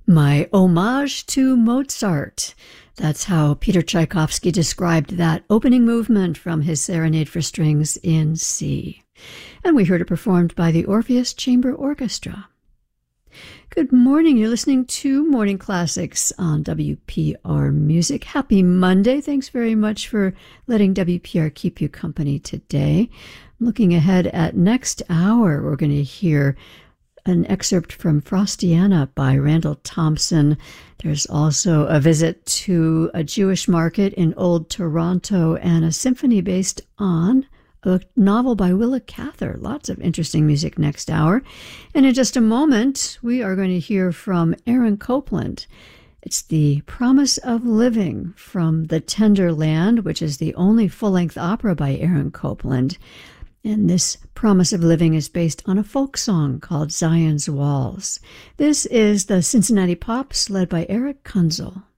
My homage to Mozart. That's how Peter Tchaikovsky described that opening movement from his Serenade for Strings in C. And we heard it performed by the Orpheus Chamber Orchestra. Good morning. You're listening to Morning Classics on WPR Music. Happy Monday. Thanks very much for letting WPR keep you company today. Looking ahead at next hour, we're going to hear an excerpt from Frostiana by Randall Thompson. There's also a visit to a Jewish market in Old Toronto and a symphony based on a novel by Willa Cather. Lots of interesting music next hour. And in just a moment, we are going to hear from Aaron Copland. It's The Promise of Living from The Tender Land, which is the only full-length opera by Aaron Copland. And this Promise of Living is based on a folk song called Zion's Walls. This is the Cincinnati Pops, led by Eric Kunzel.